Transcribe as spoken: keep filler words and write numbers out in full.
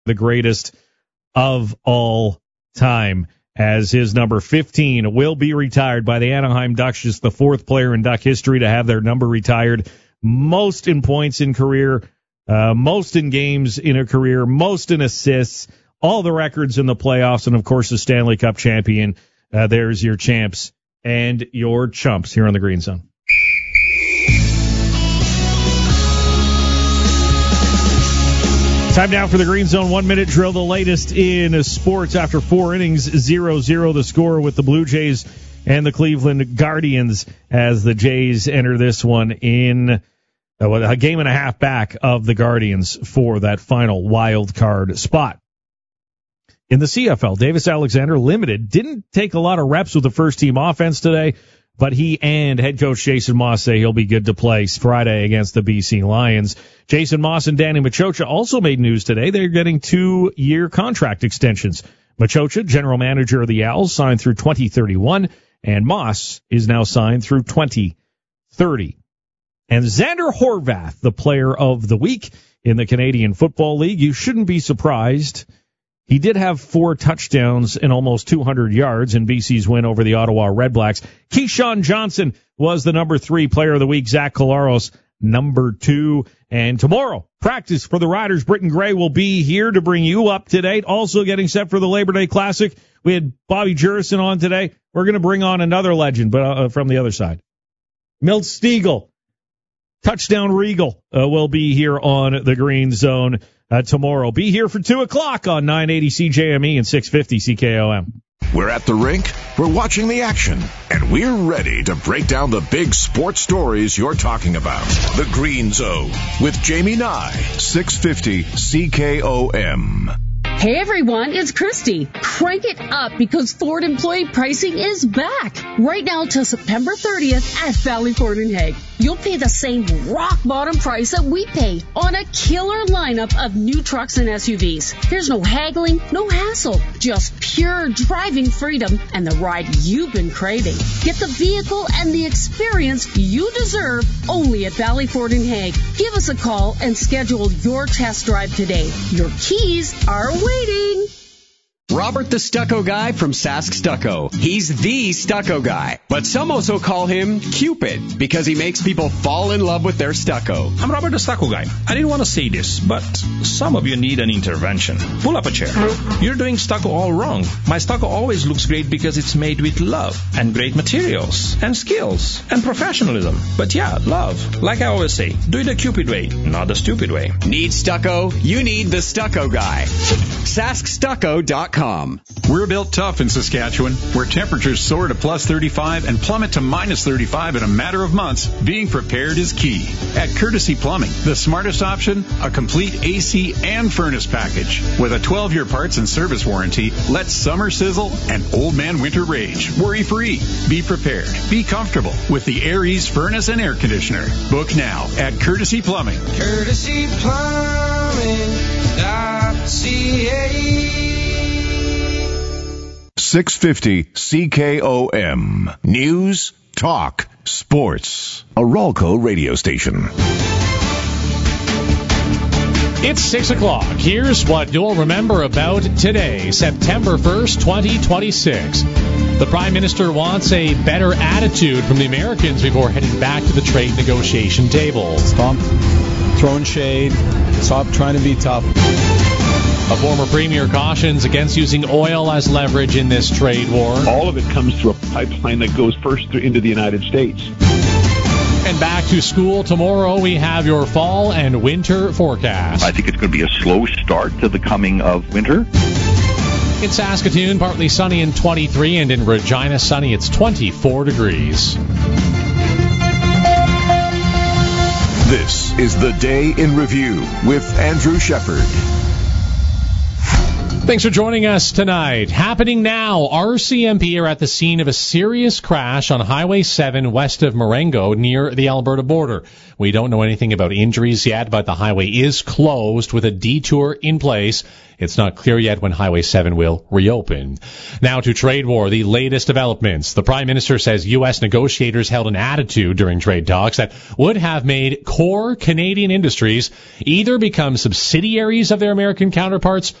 the greatest of all time, as his number fifteen will be retired by the Anaheim Ducks, just the fourth player in Duck history to have their number retired. Most in points in career, uh, most in games in a career, most in assists, all the records in the playoffs, and, of course, the Stanley Cup champion. Uh, there's your champs and your chumps here on the Green Zone. Time now for the Green Zone one-minute drill, the latest in sports. After four innings, zero zero the score with the Blue Jays and the Cleveland Guardians as the Jays enter this one in uh, a game and a half back of the Guardians for that final wild card spot. In the C F L, Davis Alexander, limited, didn't take a lot of reps with the first-team offense today, but he and head coach Jason Moss say he'll be good to play Friday against the B C Lions. Jason Moss and Danny Machocha also made news today. They're getting two-year contract extensions. Machocha, general manager of the Owls, signed through twenty thirty-one, and Moss is now signed through twenty thirty. And Xander Horvath, the player of the week in the Canadian Football League, you shouldn't be surprised. He did have four touchdowns and almost two hundred yards in B C's win over the Ottawa Redblacks. Keyshawn Johnson was the number three player of the week. Zach Collaros, number two. And tomorrow, practice for the Riders. Britton Gray will be here to bring you up to date. Also getting set for the Labor Day Classic. We had Bobby Jurison on today. We're going to bring on another legend, but uh, from the other side. Milt Stegall, Touchdown Regal, uh, will be here on the Green Zone uh, tomorrow. Be here for two o'clock on nine eighty C J M E and six fifty C K O M. We're at the rink, we're watching the action, and we're ready to break down the big sports stories you're talking about. The Green Zone with Jamie Nye, six fifty C K O M. Hey everyone, it's Christy. Crank it up because Ford employee pricing is back. Right now till September thirtieth at Valley Ford in Hague. You'll pay the same rock bottom price that we pay on a killer lineup of new trucks and S U Vs. There's no haggling, no hassle, just pure driving freedom and the ride you've been craving. Get the vehicle and the experience you deserve only at Valley Ford in Hague. Give us a call and schedule your test drive today. Your keys are waiting. Robert the Stucco Guy from Sask Stucco. He's the stucco guy, but some also call him Cupid because he makes people fall in love with their stucco. I'm Robert the Stucco Guy. I didn't want to say this, but some of you need an intervention. Pull up a chair. You're doing stucco all wrong. My stucco always looks great because it's made with love and great materials and skills and professionalism. But yeah, love. Like I always say, do it the Cupid way, not the stupid way. Need stucco? You need the Stucco Guy. Sask Stucco dot com. We're built tough in Saskatchewan, where temperatures soar to plus thirty-five and plummet to minus thirty-five in a matter of months. Being prepared is key. At Courtesy Plumbing, the smartest option, a complete A C and furnace package. With a twelve-year parts and service warranty, let summer sizzle and old man winter rage. Worry-free. Be prepared. Be comfortable with the Air Ease furnace and air conditioner. Book now at Courtesy Plumbing. Courtesy Plumbing dot C A six fifty C K O M. News, talk, sports. A Ralco radio station. It's six o'clock. Here's what you'll remember about today, September first, twenty twenty-six. The Prime Minister wants a better attitude from the Americans before heading back to the trade negotiation table. Stop throwing shade. Stop trying to be tough. A former premier cautions against using oil as leverage in this trade war. All of it comes through a pipeline that goes first through into the United States. And back to school tomorrow, we have your fall and winter forecast. I think it's going to be a slow start to the coming of winter. In Saskatoon, partly sunny and twenty-three, and in Regina, sunny, it's twenty-four degrees. This is the Day in Review with Andrew Shepard. Thanks for joining us tonight. Happening now, R C M P are at the scene of a serious crash on Highway seven west of Marengo near the Alberta border. We don't know anything about injuries yet, but the highway is closed with a detour in place. It's not clear yet when Highway seven will reopen. Now to trade war, the latest developments. The Prime Minister says U S negotiators held an attitude during trade talks that would have made core Canadian industries either become subsidiaries of their American counterparts